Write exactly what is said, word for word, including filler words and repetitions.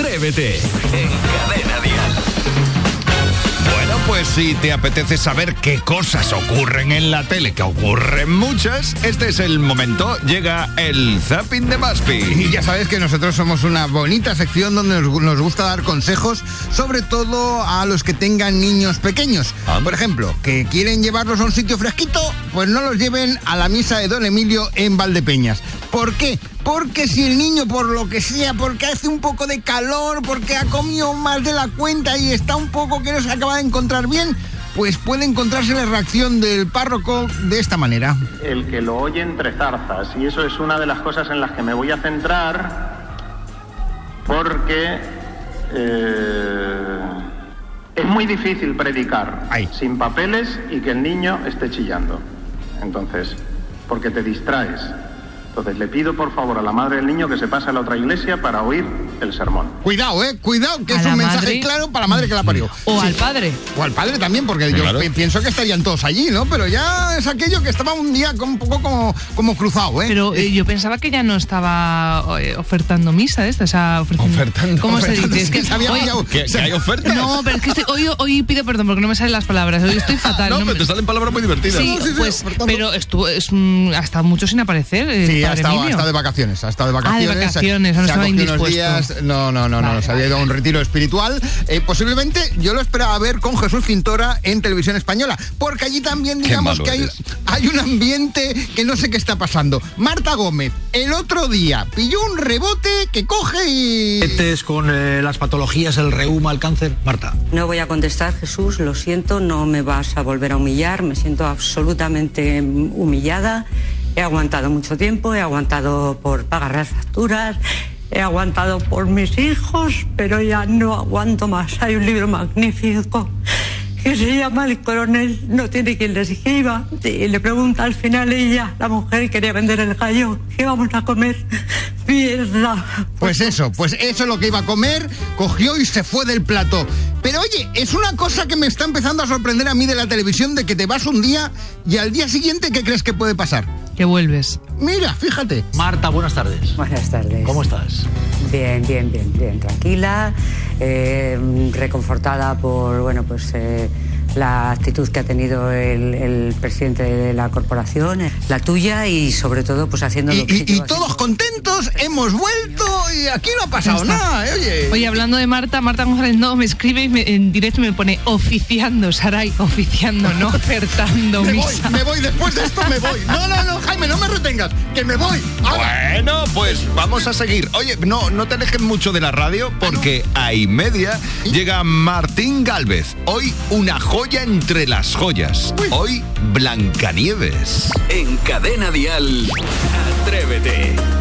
Atrévete en Cadena Dial. Bueno, pues si te apetece saber qué cosas ocurren en la tele, que ocurren muchas, este es el momento. Llega el Zapping de Maspi. Y ya sabes que nosotros somos una bonita sección donde nos, nos gusta dar consejos, sobre todo a los que tengan niños pequeños. ¿Ah? Por ejemplo, que quieren llevarlos a un sitio fresquito, pues no los lleven a la misa de Don Emilio en Valdepeñas. ¿Por qué? Porque si el niño, por lo que sea, porque hace un poco de calor, porque ha comido más de la cuenta y está un poco que no se acaba de encontrar bien, pues puede encontrarse la reacción del párroco de esta manera. El que lo oye entre zarzas, y eso es una de las cosas en las que me voy a centrar, porque eh, es muy difícil predicar Ay. sin papeles y que el niño esté chillando. Entonces, porque te distraes. Entonces le pido por favor a la madre del niño que se pase a la otra iglesia para oír el sermón. Cuidado, eh, cuidado, que ¿A es la un mensaje madre? claro para la madre que la parió. O Sí. al padre. O al padre también, porque yo Claro. pi- pienso que estarían todos allí, ¿no? Pero ya es aquello que estaba un día como un poco como, como cruzado, ¿eh? Pero eh, yo pensaba que ya no estaba eh, ofertando misa de esta, o sea, ofreciendo... Ofertando. ¿Cómo Ofertando, se dice? es que Es que se había hoy- pillado. ¿Que, que hay ofertas? No, pero es que estoy, hoy, hoy pido perdón porque no me salen las palabras. Hoy estoy fatal. No, no pero me- te salen palabras muy divertidas. Sí, No, sí, sí, pues, ofertando. pero estuvo es, mm, hasta mucho sin aparecer. El Sí, ha padre estado, ha Emilio. estado de vacaciones, ha estado de Ah, de vacaciones. vacaciones, no se ha estaba cogido unos indispuesto. días, no, no, no, no, Vale, se había ido a un retiro espiritual. Eh, posiblemente yo lo esperaba ver con Jesús Cintora en Televisión Española, porque allí también Qué digamos malo que hay, eres. hay un ambiente que no sé qué está pasando. Marta Gómez, el otro día, pilló un rebote que coge y... ¿Diabetes con eh, las patologías, el reuma, el cáncer? Marta. No voy a contestar, Jesús, lo siento, no me vas a volver a humillar, me siento absolutamente humillada. He aguantado mucho tiempo, he aguantado por pagar las facturas, he aguantado por mis hijos, pero ya no aguanto más. Hay un libro magnífico que se llama El coronel no tiene quien le escriba, y le pregunta al final ella, la mujer quería vender el gallo, ¿qué vamos a comer? Mierda. Pues eso, pues eso es lo que iba a comer, cogió y se fue del plato. Pero oye, es una cosa que me está empezando a sorprender a mí de la televisión, de que te vas un día y al día siguiente, ¿qué crees que puede pasar? Que vuelves. Mira, fíjate. Marta, buenas tardes. Buenas tardes. ¿Cómo estás? Bien, bien, bien, bien, tranquila, eh, reconfortada por, bueno, pues eh, la actitud que ha tenido el, el presidente de la corporación, la tuya, y sobre todo, pues haciendo Y, lo que y- y todos contentos, hemos vuelto y aquí no ha pasado Ya está. nada, ¿eh? Oye. Oye, hablando de Marta, Marta González no me escribe y me- en directo me pone oficiando, Saray, oficiando, no ofertando me voy, misa. me voy, después de esto me voy. No, no, no, Jaime, no me retengas, que me voy. Ahora. Bueno, pues vamos a seguir. Oye, no, no te alejes mucho de la radio porque a y media llega Martín Gálvez. Hoy una joya entre las joyas. Hoy Blancanieves. En Cadena Dial. Atrévete.